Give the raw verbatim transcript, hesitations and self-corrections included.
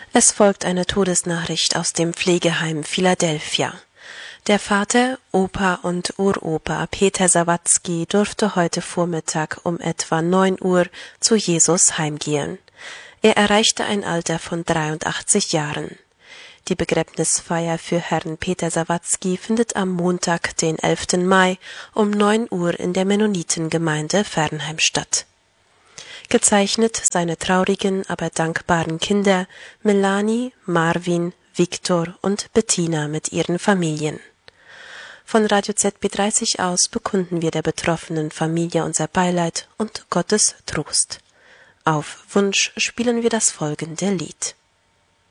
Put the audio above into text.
Es folgt eine Todesnachricht aus dem Pflegeheim Philadelphia. Der Vater, Opa und Uropa Peter Sawatzki durfte heute Vormittag um etwa neun Uhr zu Jesus heimgehen. Er erreichte ein Alter von dreiundachtzig Jahren. Die Begräbnisfeier für Herrn Peter Sawatzki findet am Montag, den elften Mai, um neun Uhr in der Mennonitengemeinde Fernheim statt. Gezeichnet seine traurigen, aber dankbaren Kinder Melanie, Marvin, Viktor und Bettina mit ihren Familien. Von Radio Z B dreißig aus bekunden wir der betroffenen Familie unser Beileid und Gottes Trost. Auf Wunsch spielen wir das folgende Lied.